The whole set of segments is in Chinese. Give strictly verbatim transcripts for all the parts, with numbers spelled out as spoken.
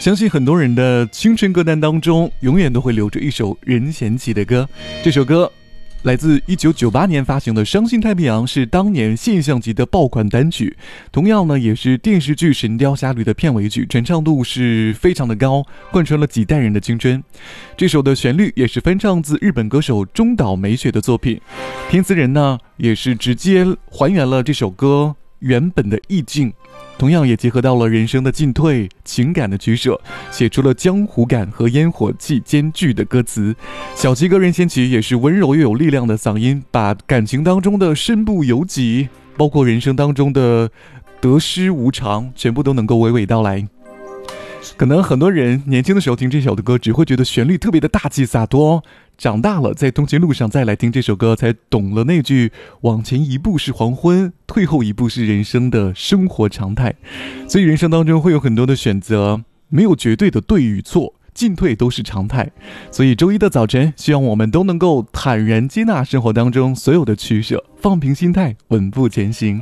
相信很多人的青春歌单当中永远都会留着一首任贤齐的歌，这首歌来自一九九八年发行的《伤心太平洋》，是当年现象级的爆款单曲，同样呢也是电视剧《神雕侠侣》的片尾曲，传唱度是非常的高，贯穿了几代人的青春。这首的旋律也是翻唱自日本歌手中岛美雪的作品，填词人呢也是直接还原了这首歌原本的意境，同样也结合到了人生的进退、情感的取舍，写出了江湖感和烟火气兼具的歌词。小齐哥任贤齐也是温柔又有力量的嗓音，把感情当中的身不由己，包括人生当中的得失无常，全部都能够娓娓道来。可能很多人年轻的时候听这首的歌，只会觉得旋律特别的大气洒脱，长大了在通勤路上再来听这首歌，才懂了那句往前一步是黄昏，退后一步是人生的生活常态。所以人生当中会有很多的选择，没有绝对的对与错，进退都是常态。所以周一的早晨，希望我们都能够坦然接纳生活当中所有的取舍，放平心态，稳步前行。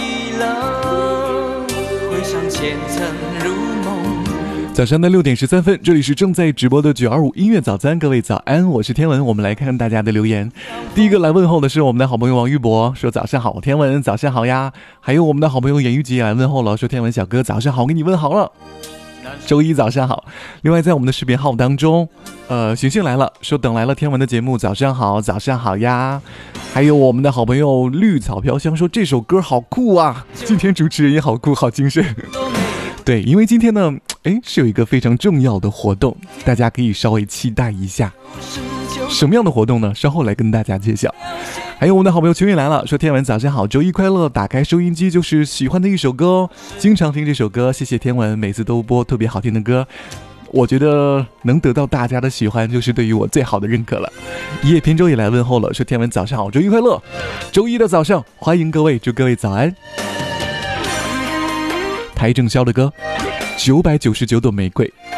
早上的六点十三分，这里是正在直播的九二五音乐早餐，各位早安，我是天文。我们来看大家的留言。第一个来问候的是我们的好朋友王玉博，说早上好，天文早上好呀。还有我们的好朋友严玉吉来问候了，说天文小哥早上好，给你问好了。周一早上好。另外在我们的视频号当中，呃，行星来了，说等来了天文的节目，早上好，早上好呀。还有我们的好朋友绿草飘香，说这首歌好酷啊，今天主持人也好酷，好精神。对，因为今天呢，哎，是有一个非常重要的活动，大家可以稍微期待一下。什么样的活动呢？稍后来跟大家揭晓。还有我们的好朋友秋云来了，说天文早上好，周一快乐，打开收音机就是喜欢的一首歌哦，经常听这首歌，谢谢天文，每次都播特别好听的歌。我觉得能得到大家的喜欢，就是对于我最好的认可了。一叶扁舟也来问候了，说天文早上好，周一快乐。周一的早上，欢迎各位，祝各位早安。台正宵的歌九百九十九朵玫瑰，